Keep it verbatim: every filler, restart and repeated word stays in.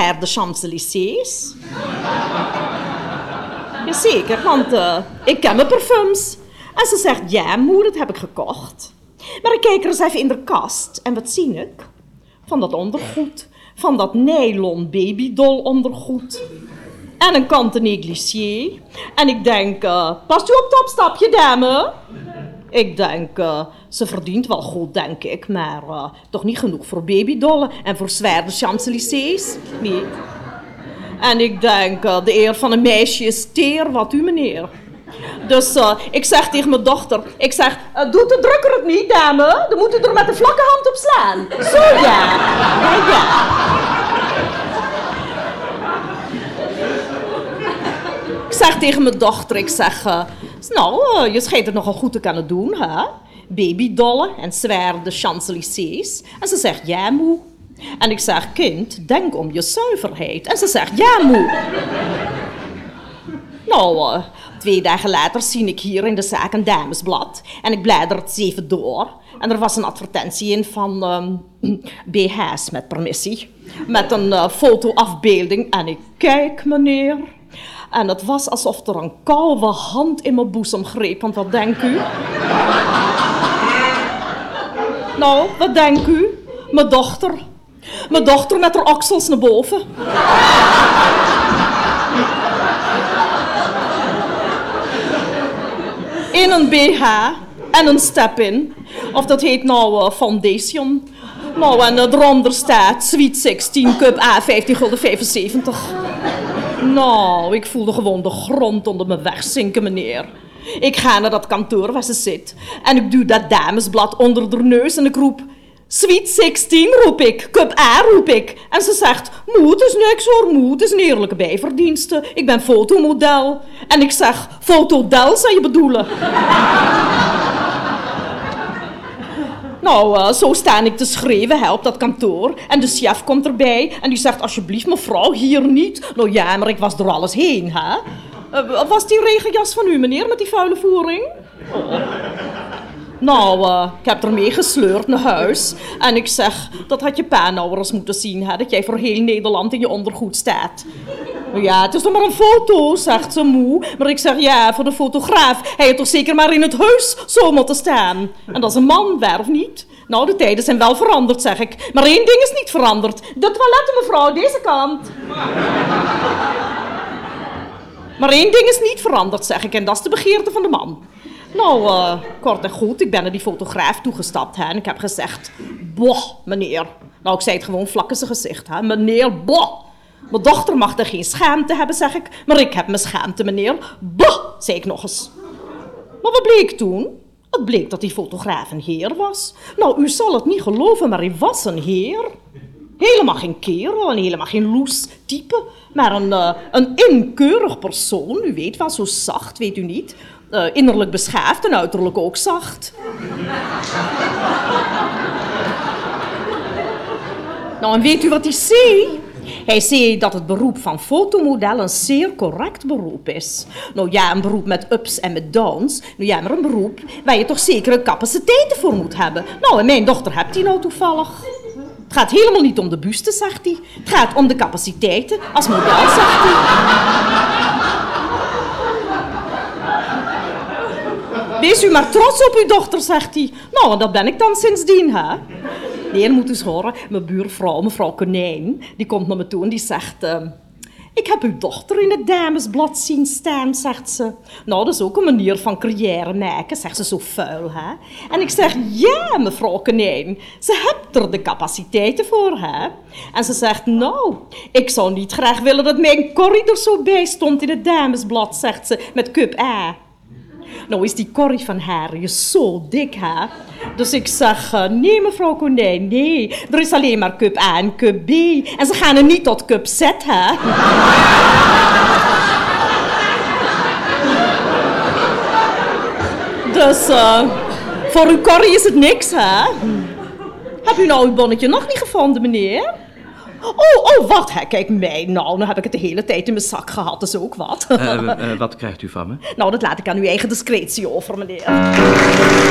zwaar de Champs-Élysées. Jazeker, want uh, ik ken mijn parfums. En ze zegt, ja moe, dat heb ik gekocht. Maar ik kijk er eens even in de kast. En wat zie ik? Van dat ondergoed. Van dat nylon babydoll ondergoed. En een kanten négligé. En ik denk, uh, past u op het opstapje, dame? Ik denk, uh, ze verdient wel goed, denk ik. Maar uh, toch niet genoeg voor babydollen en voor zwaarde Champs-Élysées. Nee. En ik denk, uh, de eer van een meisje is teer, wat u meneer. Dus uh, ik zeg tegen mijn dochter, ik zeg, uh, doet de drukker het niet, dame? Dan moet u er met de vlakke hand op slaan. Zo ja. Ja, ja. Ik zeg tegen mijn dochter, ik zeg, uh, nou, uh, je schijnt het nogal goed te kunnen doen, hè? Babydollen en zwaar de Champs-Élysées. En ze zegt, ja moe. En ik zeg, kind, denk om je zuiverheid. En ze zegt, ja moe. Nou, uh, twee dagen later zie ik hier in de zaak een damesblad. En ik blader het even door. En er was een advertentie in van um, B H's met permissie. Met een uh, fotoafbeelding. En ik kijk, meneer. En het was alsof er een koude hand in mijn boezem greep. Want wat denkt u? Nou, wat denkt u? Mijn dochter. Mijn dochter met haar oksels naar boven. In een B H en een step-in. Of dat heet nou uh, foundation. Nou, en uh, eronder staat Sweet zestien Cup A vijftien gulden vijfenzeventig. Nou, ik voelde gewoon de grond onder me wegzinken, meneer. Ik ga naar dat kantoor waar ze zit. En ik duw dat damesblad onder haar neus en ik roep... Sweet zestien, roep ik. Cup A, roep ik. En ze zegt, moe, het is niks hoor, moe. Het is een eerlijke bijverdienste. Ik ben fotomodel. En ik zeg, fotodel zou je bedoelen. Nou, uh, zo sta ik te schreeuwen hè, op dat kantoor. En de chef komt erbij en die zegt, alsjeblieft mevrouw, hier niet. Nou ja, maar ik was door alles heen, hè. Uh, was die regenjas van u, meneer, met die vuile voering? Oh. Nou, uh, ik heb ermee gesleurd naar huis. En ik zeg, dat had je pa nou eens moeten zien, hè, dat jij voor heel Nederland in je ondergoed staat. Nou ja, het is toch maar een foto, zegt ze moe. Maar ik zeg, ja, voor de fotograaf. Hij had toch zeker maar in het huis zo moeten staan. En dat is een man, waar of niet? Nou, de tijden zijn wel veranderd, zeg ik. Maar één ding is niet veranderd. De toiletten, mevrouw, deze kant. Maar één ding is niet veranderd, zeg ik. En dat is de begeerte van de man. Nou, uh, kort en goed, ik ben naar die fotograaf toegestapt hè, en ik heb gezegd, boh, meneer. Nou, ik zei het gewoon vlak in zijn gezicht, hè. Meneer, boh. Mijn dochter mag er geen schaamte hebben, zeg ik, maar ik heb mijn schaamte, meneer. Boh, zei ik nog eens. Maar wat bleek toen? Het bleek dat die fotograaf een heer was. Nou, u zal het niet geloven, maar hij was een heer. Helemaal geen kerel en helemaal geen loes type, maar een, uh, een inkeurig persoon. U weet wel, zo zacht, weet u niet. Uh, innerlijk beschaafd en uiterlijk ook zacht. Nou, en weet u wat hij zei? Hij zei dat het beroep van fotomodel een zeer correct beroep is. Nou ja, een beroep met ups en met downs. Nou ja, maar een beroep waar je toch zekere capaciteiten voor moet hebben. Nou, en mijn dochter hebt die nou toevallig. Het gaat helemaal niet om de buste, zegt hij. Het gaat om de capaciteiten als model, zegt hij. Wees u maar trots op uw dochter, zegt hij. Nou, en dat ben ik dan sindsdien, hè. Nee, dan moet u eens horen. Mijn buurvrouw, mevrouw Konijn, die komt naar me toe en die zegt... Uh, ik heb uw dochter in het damesblad zien staan, zegt ze. Nou, dat is ook een manier van carrière maken, zegt ze, zo vuil, hè. En ik zeg, ja, mevrouw Konijn, ze hebt er de capaciteiten voor, hè. En ze zegt, nou, ik zou niet graag willen dat mijn Corrie er zo bij stond in het damesblad, zegt ze, met cup A. Nou is die Corrie van haar is zo dik, hè. Dus ik zeg, uh, nee mevrouw Konijn, nee. Er is alleen maar cup A en cup B. En ze gaan er niet tot cup Z, hè. Dus uh, voor uw Corrie is het niks, hè. Heb u nou uw bonnetje nog niet gevonden, meneer? Oh, oh, wat, hè? Kijk mij. Nou, nou heb ik het de hele tijd in mijn zak gehad, dat is ook wat. Uh, uh, wat krijgt u van me? Nou, dat laat ik aan uw eigen discretie over, meneer.